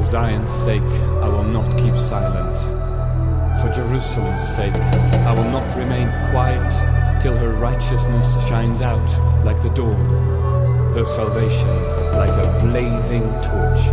Zion's sake, I will not keep silent. For Jerusalem's sake, I will not remain quiet till her righteousness shines out like the dawn, her salvation like a blazing torch.